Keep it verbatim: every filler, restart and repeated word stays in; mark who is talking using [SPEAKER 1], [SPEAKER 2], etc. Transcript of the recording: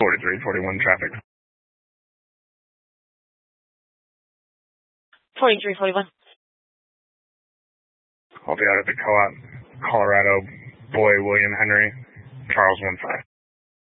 [SPEAKER 1] forty-three forty-one traffic.
[SPEAKER 2] forty-three forty-one.
[SPEAKER 1] I'll be out at the co-op, Colorado, Boy, William Henry, Charles one five.